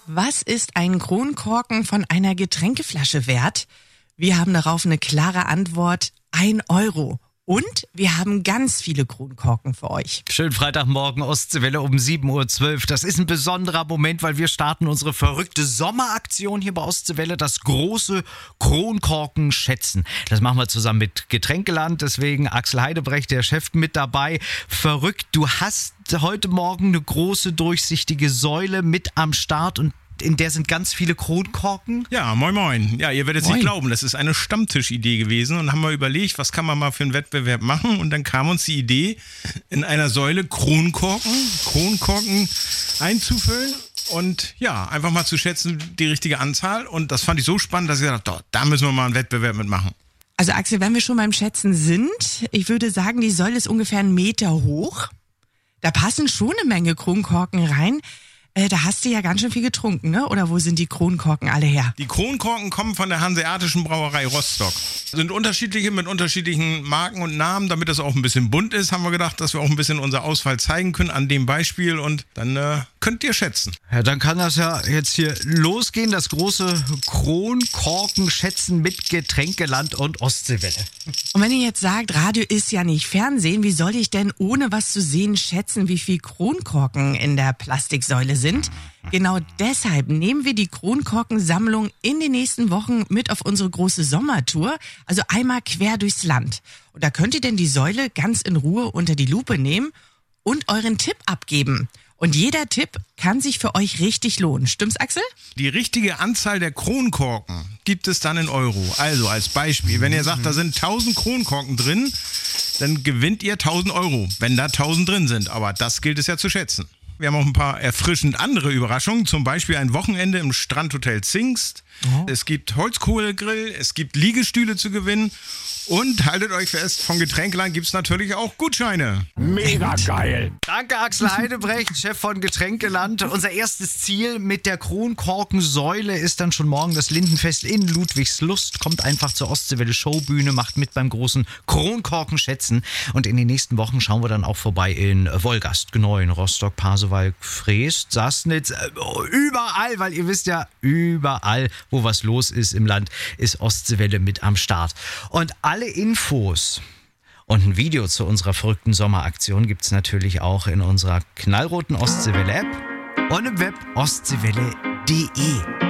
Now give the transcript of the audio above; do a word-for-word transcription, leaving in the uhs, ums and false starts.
Was ist ein Kronkorken von einer Getränkeflasche wert? Wir haben darauf eine klare Antwort: ein Euro. Und wir haben ganz viele Kronkorken für euch. Schönen Freitagmorgen, Ostseewelle um sieben Uhr zwölf. Das ist ein besonderer Moment, weil wir starten unsere verrückte Sommeraktion hier bei Ostseewelle. Das große Kronkorken schätzen. Das machen wir zusammen mit Getränkeland. Deswegen Axel Heidebrecht, der Chef, mit dabei. Verrückt, du hast heute Morgen eine große durchsichtige Säule mit am Start und in der sind ganz viele Kronkorken. Ja, moin moin. Ja, ihr werdet es nicht glauben, das ist eine Stammtischidee gewesen und haben wir überlegt, was kann man mal für einen Wettbewerb machen, und dann kam uns die Idee, in einer Säule Kronkorken, Kronkorken einzufüllen und ja, einfach mal zu schätzen, die richtige Anzahl, und das fand ich so spannend, dass ich dachte, doch, da müssen wir mal einen Wettbewerb mitmachen. Also Axel, wenn wir schon beim Schätzen sind, ich würde sagen, die Säule ist ungefähr einen Meter hoch. Da passen schon eine Menge Kronkorken rein. Da hast du ja ganz schön viel getrunken, ne? Oder wo sind die Kronkorken alle her? Die Kronkorken kommen von der Hanseatischen Brauerei Rostock. Sind unterschiedliche mit unterschiedlichen Marken und Namen. Damit das auch ein bisschen bunt ist, haben wir gedacht, dass wir auch ein bisschen unsere Auswahl zeigen können an dem Beispiel. Und dann äh, könnt ihr schätzen. Ja, dann kann das ja jetzt hier losgehen. Das große Kronkorken schätzen mit Getränkeland und Ostseewelle. Und wenn ihr jetzt sagt, Radio ist ja nicht Fernsehen, wie soll ich denn ohne was zu sehen schätzen, wie viel Kronkorken in der Plastiksäule sind? Genau deshalb nehmen wir die Kronkorkensammlung in den nächsten Wochen mit auf unsere große Sommertour, also einmal quer durchs Land. Und da könnt ihr denn die Säule ganz in Ruhe unter die Lupe nehmen und euren Tipp abgeben. Und jeder Tipp kann sich für euch richtig lohnen. Stimmt's, Axel? Die richtige Anzahl der Kronkorken gibt es dann in Euro. Also als Beispiel, wenn ihr sagt, da sind tausend Kronkorken drin, dann gewinnt ihr tausend Euro, wenn da tausend drin sind. Aber das gilt es ja zu schätzen. Wir haben auch ein paar erfrischend andere Überraschungen, zum Beispiel ein Wochenende im Strandhotel Zingst. Oh. Es gibt Holzkohlegrill, es gibt Liegestühle zu gewinnen und haltet euch fest, von Getränkeland gibt es natürlich auch Gutscheine. Mega geil! Danke Axel Heidebrecht, Chef von Getränkeland. Unser erstes Ziel mit der Kronkorkensäule ist dann schon morgen das Lindenfest in Ludwigslust. Kommt einfach zur Ostseewelle Showbühne, macht mit beim großen Kronkorkenschätzen. Und in den nächsten Wochen schauen wir dann auch vorbei in Wolgast, Gneuen, Rostock, Pasewalk, Freest, Sassnitz, überall, weil ihr wisst ja, überall, wo was los ist im Land, ist Ostseewelle mit am Start. Und alle Infos und ein Video zu unserer verrückten Sommeraktion gibt es natürlich auch in unserer knallroten Ostseewelle-App und im Web ostseewelle punkt de.